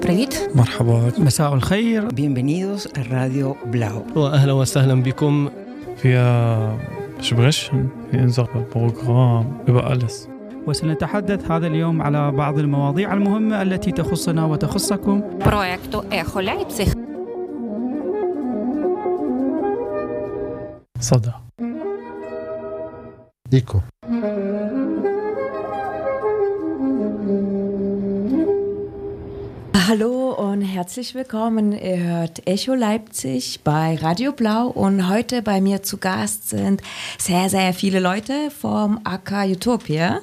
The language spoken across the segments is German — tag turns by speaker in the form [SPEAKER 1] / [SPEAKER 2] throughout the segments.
[SPEAKER 1] Привіт.
[SPEAKER 2] مرحبا. مساء الخير.
[SPEAKER 3] Bienvenidos a Radio Blau.
[SPEAKER 4] وأهلا وسهلا بكم.
[SPEAKER 2] Wir sprechen in unserem Programm über alles.
[SPEAKER 5] وسنتحدث هذا اليوم على بعض المواضيع المهمة التي تخصنا وتخصكم.
[SPEAKER 1] Проекту «Ехо Лейпциг».
[SPEAKER 2] صدى.
[SPEAKER 6] Eco.
[SPEAKER 7] Hallo und herzlich willkommen. Ihr hört Echo Leipzig bei Radio Blau und heute bei mir zu Gast sind sehr, sehr viele Leute vom AK Utopia.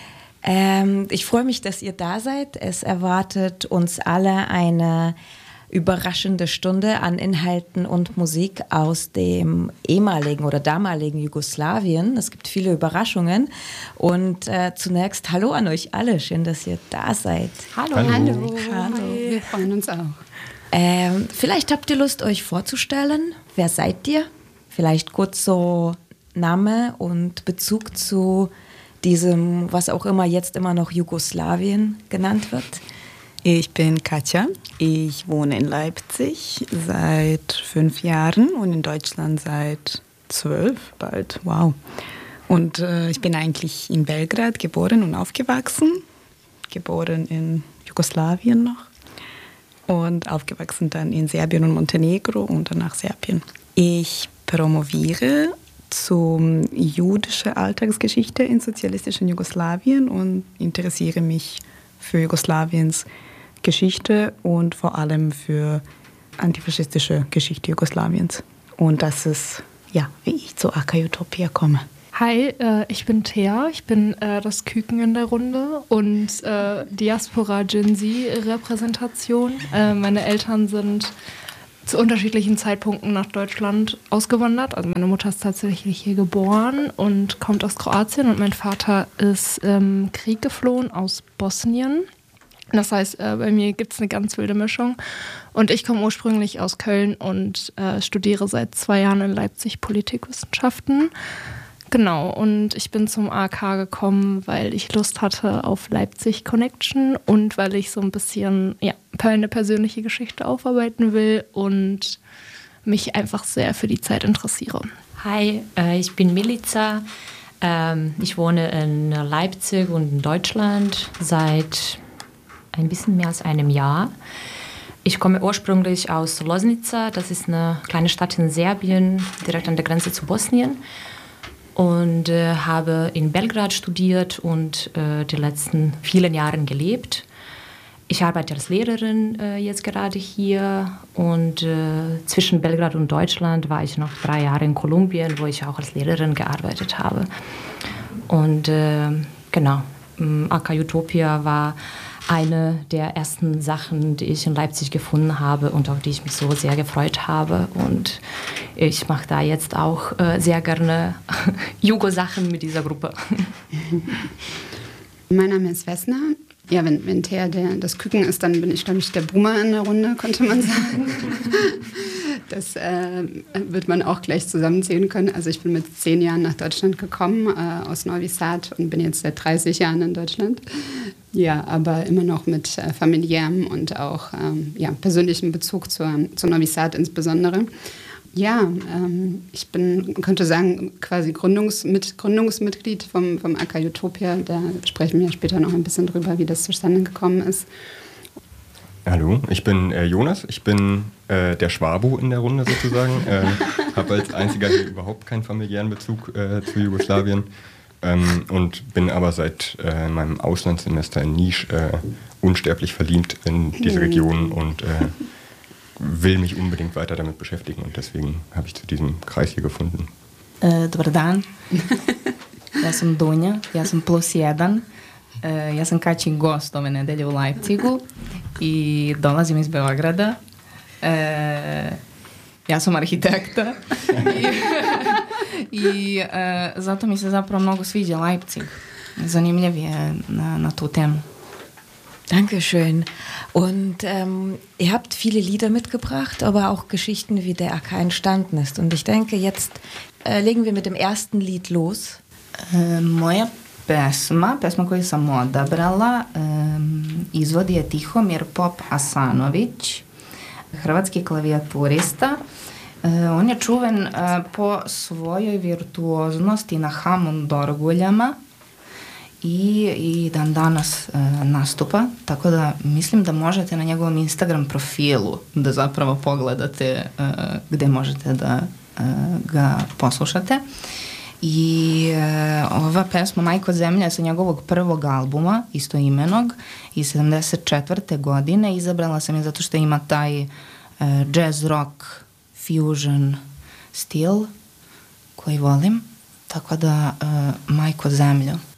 [SPEAKER 7] Ich freue mich, dass ihr da seid. Es erwartet uns alle eine überraschende Stunde an Inhalten und Musik aus dem ehemaligen oder damaligen Jugoslawien. Es gibt viele Überraschungen und zunächst Hallo an euch alle. Schön, dass ihr da seid.
[SPEAKER 1] Hallo.
[SPEAKER 8] Hallo.
[SPEAKER 7] Hallo.
[SPEAKER 8] Wir freuen uns auch.
[SPEAKER 7] Vielleicht habt ihr Lust, euch vorzustellen. Wer seid ihr? Vielleicht kurz so Name und Bezug zu diesem, was auch immer jetzt immer noch Jugoslawien genannt wird.
[SPEAKER 9] Ich bin Katja. Ich wohne in Leipzig seit 5 Jahren und in Deutschland seit 12 bald. Wow. Und ich bin eigentlich in Belgrad geboren und aufgewachsen. Geboren in Jugoslawien noch. Und aufgewachsen dann in Serbien und Montenegro und danach Serbien. Ich promoviere zur jüdischen Alltagsgeschichte in sozialistischen Jugoslawien und interessiere mich für Jugoslawiens Geschichte und vor allem für antifaschistische Geschichte Jugoslawiens. Und das ist, ja, wie ich zu AK Utopia komme.
[SPEAKER 10] Hi, ich bin Thea, ich bin das Küken in der Runde und Diaspora Gen Z-Repräsentation. Meine Eltern sind zu unterschiedlichen Zeitpunkten nach Deutschland ausgewandert. Also meine Mutter ist tatsächlich hier geboren und kommt aus Kroatien und mein Vater ist im Krieg geflohen aus Bosnien. Das heißt, bei mir gibt es eine ganz wilde Mischung. Und ich komme ursprünglich aus Köln und studiere seit 2 Jahren in Leipzig Politikwissenschaften. Genau, und ich bin zum AK gekommen, weil ich Lust hatte auf Leipzig Connection und weil ich so ein bisschen eine persönliche Geschichte aufarbeiten will und mich einfach sehr für die Zeit interessiere.
[SPEAKER 11] Hi, ich bin Milica. Ich wohne in Leipzig und in Deutschland seit ein bisschen mehr als einem Jahr. Ich komme ursprünglich aus Loznica, das ist eine kleine Stadt in Serbien, direkt an der Grenze zu Bosnien. Und habe in Belgrad studiert und die letzten vielen Jahre gelebt. Ich arbeite als Lehrerin jetzt gerade hier und zwischen Belgrad und Deutschland war ich noch 3 Jahre in Kolumbien, wo ich auch als Lehrerin gearbeitet habe. Und genau, AK Utopia war eine der ersten Sachen, die ich in Leipzig gefunden habe und auf die ich mich so sehr gefreut habe. Und ich mache da jetzt auch sehr gerne Jugo-Sachen mit dieser Gruppe.
[SPEAKER 8] Mein Name ist Vesna. Ja, wenn Thea das Küken ist, dann bin ich, glaube ich, der Boomer in der Runde, könnte man sagen. Das wird man auch gleich zusammenzählen können. Also ich bin mit 10 Jahren nach Deutschland gekommen, aus Novi Sad und bin jetzt seit 30 Jahren in Deutschland. Ja, aber immer noch mit familiärem und auch persönlichem Bezug zu Novi Sad insbesondere. Ja, ich bin, könnte sagen, quasi Gründungsmitglied vom AK Utopia. Da sprechen wir später noch ein bisschen drüber, wie das zustande gekommen ist.
[SPEAKER 12] Hallo, ich bin Jonas. Ich bin der Schwabu in der Runde sozusagen. Habe als einziger hier überhaupt keinen familiären Bezug zu Jugoslawien. Und bin aber seit meinem Auslandssemester in Niš unsterblich verliebt in diese Region und will mich unbedingt weiter damit beschäftigen. Und deswegen habe ich zu diesem Kreis hier gefunden.
[SPEAKER 13] Dobar dan. Ja sam Dunja, ja sam +1. Ja sam Kaćin gost ove nedelje u Leipzigu i dolazim iz Beograda. Ja sam arhitekta i zato mi se zapravo mnogo sviđa Leipzig. Zanimljiv je na tu temu.
[SPEAKER 7] Dankeschön. Und ihr habt viele Lieder mitgebracht, aber auch Geschichten, wie der AK entstanden ist. Und ich denke, jetzt legen wir mit dem ersten Lied los.
[SPEAKER 13] Moja pesma koju sam odabrala, izvodi je Tihomir Pop Hasanović, hrvatski klavijaturista. On je čuven po svojoj virtuoznosti na Hammond orguljama i dan danas nastupa, tako da mislim da možete na njegovom Instagram profilu da zapravo pogledate gde možete da ga poslušate. I ova pesma Majko zemlja sa njegovog prvog albuma, istoimenog, iz 74. godine. Izabrala sam je zato što ima taj jazz rock fusion stil koji volim, tako da Majko zemlju.